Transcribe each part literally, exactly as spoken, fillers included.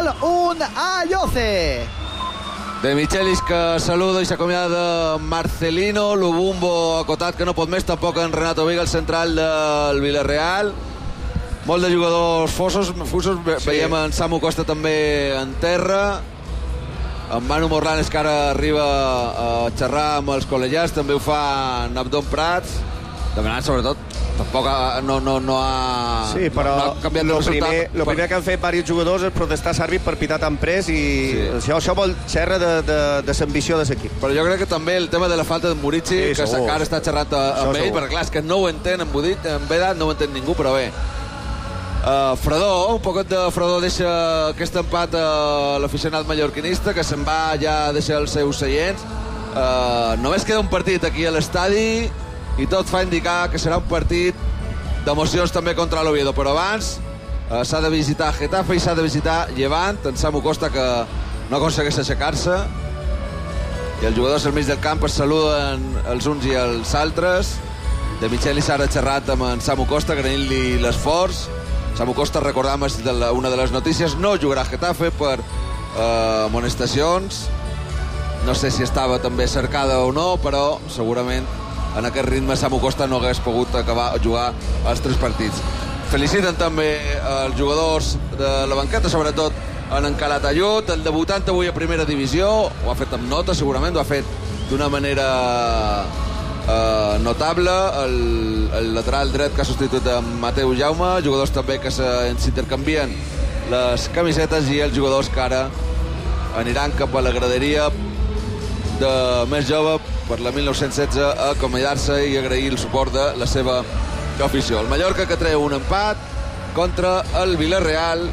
Villarreal, un a Lloce. De Michelis, que saluda i s'acomiada de Marcelino. Lubumbo acotat, que no pot més, tampoc en Renato Vega, el central del Villarreal. Molt de jugadors fosos, fusos. Sí. Veiem en Samu Costa també en terra. En Manu Morlanes, que ara arriba a xerrar amb els col·legiats, també ho fa en Abdon Prats. Demanant, sobretot, tampoc ha, no, no, no ha... Sí, però no, no ha canviat el lo resultat. primer, lo per... primer que han fet diversos jugadors és protestar Sarri per pitar tan pres i sí. això, això vol xerra de, de, de l'ambició de l'equip. Però jo crec que també el tema de la falta de Murici, sí, que encara està xerrant amb ell, perquè clar, és que no ho entén en Budit, en Vedat no ho entén ningú, però bé. Uh, Fredó, un poquet de Fredó deixa aquest empat a l'aficionat mallorquinista, que se'n va ja deixar els seus seients. Uh, només queda un partit aquí a l'estadi i tot fa indicar que serà un partit d'emocions també contra l'Oviedo, però abans uh, s'ha de visitar Getafe i s'ha de visitar Llevant, en Samu Costa, que no aconsegueix aixecar-se, i els jugadors al mig del camp es saluden els uns i els altres. De Michelis ara ha xerrat amb en Samu Costa, agraint-li l'esforç. Samu Costa, recordam, és de la, una de les notícies, no jugarà a Getafe per eh, amonestacions. No sé si estava també cercada o no, però segurament en aquest ritme Samu Costa no hagués pogut acabar a jugar els tres partits. Feliciten també els jugadors de la banqueta, sobretot en en Calatayud, el debutant avui a primera divisió. Ho ha fet amb nota, segurament, ho ha fet d'una manera Uh, notable. El, el lateral dret que ha substituït en Mateu Jaume, jugadors també que s'intercanvien les camisetes, i els jugadors que ara aniran cap a la graderia de més jove per la mil nou-cents setze a acomiadar-se i agrair el suport de la seva afició. El Mallorca, que treu un empat contra el Villarreal.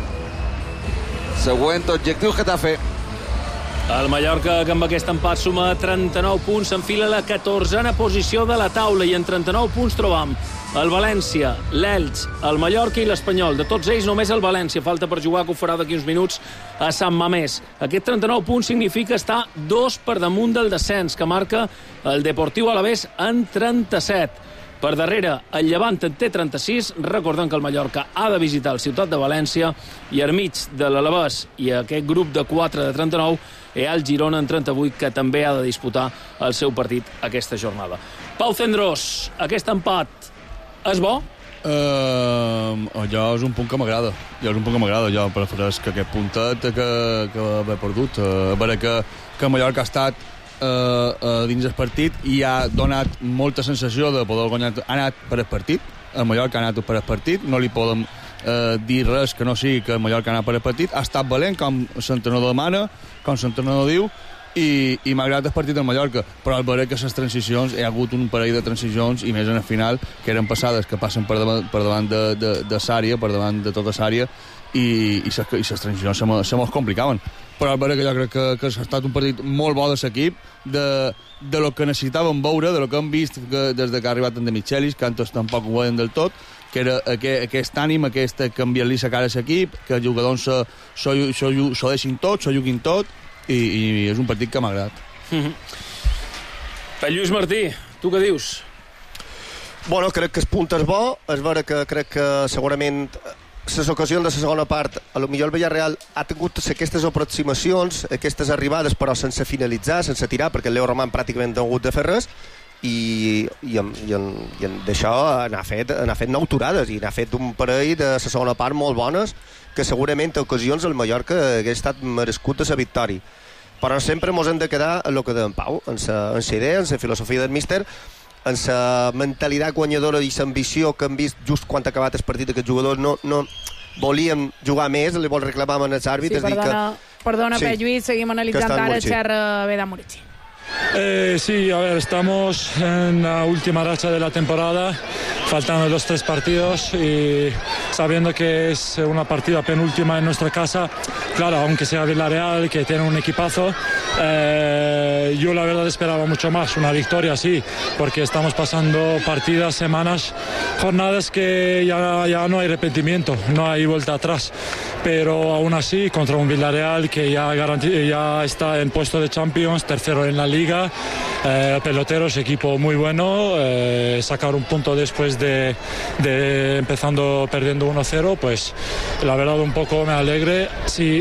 Següent objectiu, Getafe. El Mallorca, que amb aquest empat suma trenta-nou punts, s'enfila a la catorzena posició de la taula, i en trenta-nou punts trobam el València, l'Elx, el Mallorca i l'Espanyol. De tots ells, només el València falta per jugar, que ho farà d'aquí uns minuts a Sant Mamés. Aquest trenta-nou punts significa estar dos per damunt del descens, que marca el Deportiu Alavés en trenta-set. Per darrere, el Llevant en té trenta-sis. Recordem que el Mallorca ha de visitar el Ciutat de València, i enmig de l'Alavés i aquest grup de quatre de trenta-nou hi ha el Girona en trenta-vuit, que també ha de disputar el seu partit aquesta jornada. Pau Cendrós, aquest empat és bo? Uh, allò és un punt que m'agrada. Jo és un punt que m'agrada. Jo prefereix que aquest puntet que, que haver perdut. Uh, a veure que, que Mallorca ha estat Uh, uh, dins el partit i ha donat molta sensació de poder guanyar. Ha anat per el partit, el Mallorca ha anat per el partit, no li podem uh, dir res que no sigui que el Mallorca ha anat per el partit. Ha estat valent, com l'entrenador demana, com l'entrenador diu, i, i m'ha agradat el partit del Mallorca, però al veure que les transicions, hi ha hagut un parell de transicions, i més en el final, que eren passades, que passen per davant, per davant de, de, de l'àrea, per davant de tota l'àrea, i, i les transicions se mos complicaven. Però al veure que jo crec que, que ha estat un partit molt bo de l'equip, de, de lo que necessitàvem veure, de lo que hem vist que, des de que ha arribat en De Michelis, que antes tampoc ho veien del tot, que era aquest, aquest ànim, aquest canviar-li la cara a l'equip, que els jugadors s'ho so, so, so deixin tot, s'ho juguin tot, i, i és un partit que m'ha agradat. Mm-hmm. Lluís Martí, tu què dius? Bueno, crec que el punt és bo. És vera que crec que segurament les ocasions de la segona part, a lo millor el Villarreal ha tingut aquestes aproximacions, aquestes arribades, però sense finalitzar, sense tirar, perquè el Leo Roman pràcticament no ha hagut de fer res, i, i, en, i, en, i en d'això n'ha fet, n'ha fet nou turades, i n'ha fet un parell de la segona part molt bones, que segurament a ocasions el Mallorca hagués estat merescut de la victòria. Però sempre mos hem de quedar en el que deia en Pau, en la idea, en la filosofia del míster, en la mentalitat guanyadora i l'ambició que hem vist just quan ha acabat el partit d'aquests jugadors. No, no volíem jugar més, li vol reclamar amb els àrbitres. Sí, perdona, dir que, perdona sí, per Lluís, seguim analitzant ara el xerra Veda Murici. Eh, sí, a ver, estamos en la última racha de la temporada, faltando los tres partidos y sabiendo que es una partida penúltima en nuestra casa, claro, aunque sea Villarreal, que tiene un equipazo, eh, yo la verdad esperaba mucho más, una victoria sí, porque estamos pasando partidas, semanas, jornadas que ya, ya no hay arrepentimiento, no hay vuelta atrás, pero aún así contra un Villarreal que ya, ya está en puesto de Champions, tercero en la Liga, eh, peloteros, equipo muy bueno, eh, sacar un punto después de, de empezando perdiendo uno cero, pues la verdad un poco me alegre. Si